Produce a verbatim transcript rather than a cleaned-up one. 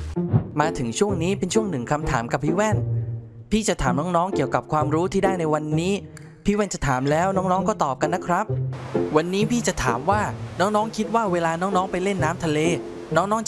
มาถึงช่วงนี้เป็นช่วงหนึ่งคำถามกับพี่แว่นพี่จะถามน้องๆเกี่ยวกับความรู้ที่ได้ในวันนี้พี่แว่นจะถามแล้วน้องๆก็ตอบกันนะครับวันนี้พี่จะถามว่าน้องๆคิดว่าเวลาน้องๆไปเล่นน้ำทะเลน้องๆ